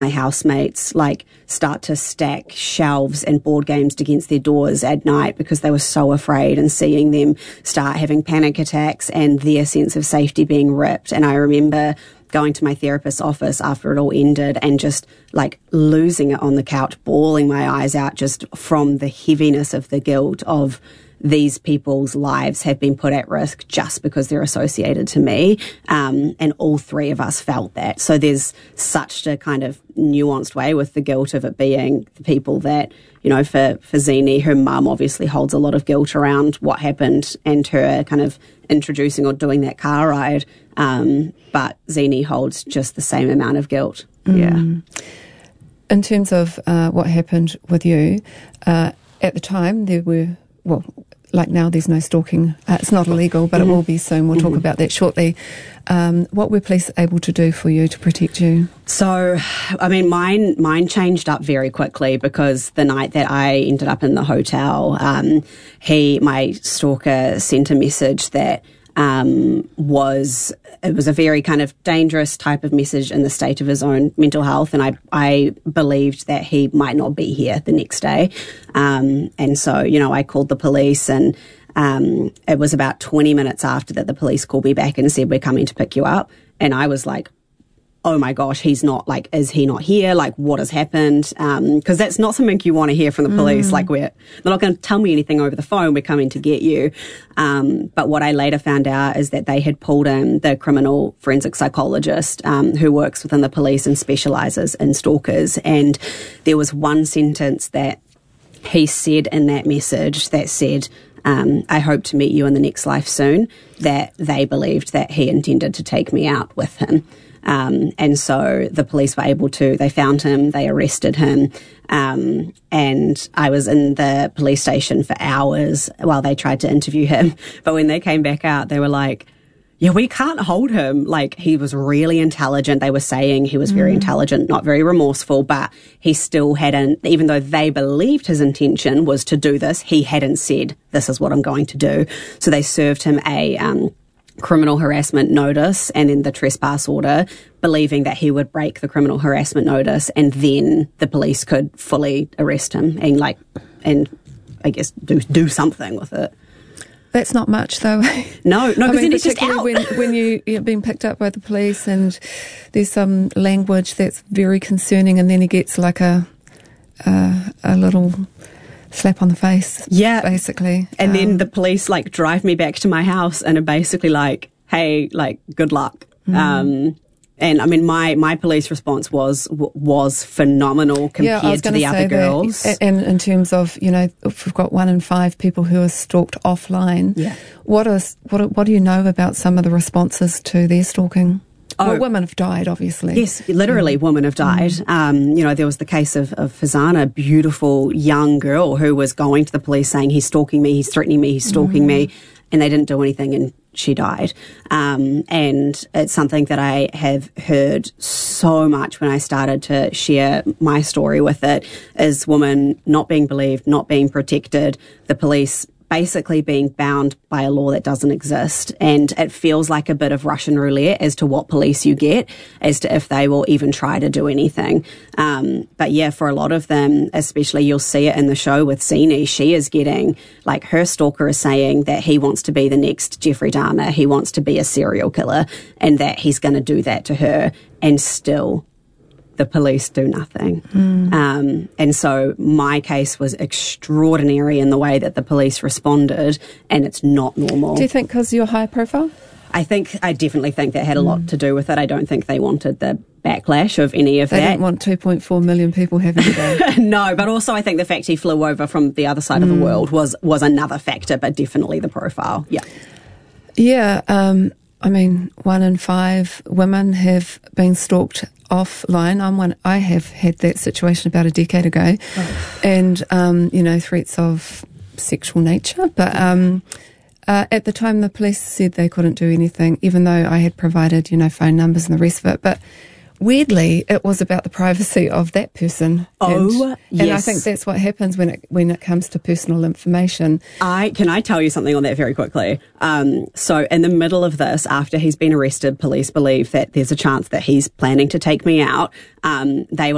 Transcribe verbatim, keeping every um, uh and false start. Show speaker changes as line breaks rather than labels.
my housemates like start to stack shelves and board games against their doors at night because they were so afraid, and seeing them start having panic attacks and their sense of safety being ripped. And I remember going to my therapist's office after it all ended and just like losing it on the couch, bawling my eyes out just from the heaviness of the guilt of these people's lives have been put at risk just because they're associated to me. Um, and all three of us felt that. So there's such a kind of nuanced way with the guilt of it being the people that, you know, for, for Zini, her mum obviously holds a lot of guilt around what happened and her kind of introducing or doing that car ride. Um, but Zini holds just the same amount of guilt.
Mm.
Yeah.
In terms of uh, what happened with you, uh, at the time there were, well, like now there's no stalking. Uh, it's not illegal, but mm-hmm. it will be soon. We'll mm-hmm. talk about that shortly. Um, what were police able to do for you to protect you?
So, I mean, mine mine changed up very quickly because the night that I ended up in the hotel, um, he, my stalker, sent a message that um, was, it was a very kind of dangerous type of message in the state of his own mental health. And I, I believed that he might not be here the next day. Um, and so, you know, I called the police, and um, it was about twenty minutes after that the police called me back and said, we're coming to pick you up. And I was like, oh my gosh, he's not, like, is he not here? Like, what has happened? Um, cause that's not something you want to hear from the police. Mm. Like, we're, they're not going to tell me anything over the phone. We're coming to get you. Um, but what I later found out is that they had pulled in the criminal forensic psychologist, um, who works within the police and specializes in stalkers. And there was one sentence that he said in that message that said, um, I hope to meet you in the next life soon, that they believed that he intended to take me out with him. Um, and so the police were able to, they found him, they arrested him, um, and I was in the police station for hours while they tried to interview him. But when they came back out, they were like, yeah, we can't hold him. Like, he was really intelligent. They were saying he was very mm. intelligent, not very remorseful, but he still hadn't, even though they believed his intention was to do this, he hadn't said, this is what I'm going to do. So they served him a, um, criminal harassment notice and then the trespass order, believing that he would break the criminal harassment notice, and then the police could fully arrest him and like, and I guess do do something with it.
That's not much, though.
No, no, because then he's just out.
When, when you, you're being picked up by the police and there's some language that's very concerning, and then he gets like a uh, a little slap on the face,
yeah,
basically.
And
um,
then the police like drive me back to my house and are basically like, hey, like, good luck. Mm. Um, and I mean, my, my police response was was phenomenal compared
yeah,
to the other girls.
That, and in terms of, you know, if we've got one in five people who are stalked offline,
yeah.
what is what what do you know about some of the responses to their stalking? Oh. Well, women have died, obviously.
Yes, literally, mm. women have died. Mm. Um, you know, there was the case of, of Fazana, a beautiful young girl who was going to the police saying, he's stalking me, he's threatening me, he's stalking mm. me, and they didn't do anything, and she died. Um, and it's something that I have heard so much when I started to share my story with it, is women not being believed, not being protected, the police basically being bound by a law that doesn't exist. And it feels like a bit of Russian roulette as to what police you get, as to if they will even try to do anything. Um, but yeah, for a lot of them, especially you'll see it in the show with Zini, she is getting, like, her stalker is saying that he wants to be the next Jeffrey Dahmer, he wants to be a serial killer, and that he's going to do that to her, and still the police do nothing. Mm. Um, and so my case was extraordinary in the way that the police responded, and it's not normal.
Do you think because you're high profile?
I think, I definitely think that had a lot mm. to do with it. I don't think they wanted the backlash of any of
they
that.
They didn't want two point four million people having a day.
No, but also I think the fact he flew over from the other side mm. of the world was, was another factor, but definitely the profile. Yeah.
Yeah. Um, I mean, one in five women have been stalked offline. I'm one. I have had that situation about a decade ago, oh. and um, you know, threats of sexual nature. But um, uh, at the time, the police said they couldn't do anything, even though I had provided, you know, phone numbers and the rest of it. But weirdly, it was about the privacy of that person.
Oh,
and,
yes.
And I think that's what happens when it when it comes to personal information.
I can I tell you something on that very quickly. Um, so in the middle of this, after he's been arrested, police believe that there's a chance that he's planning to take me out. Um, they were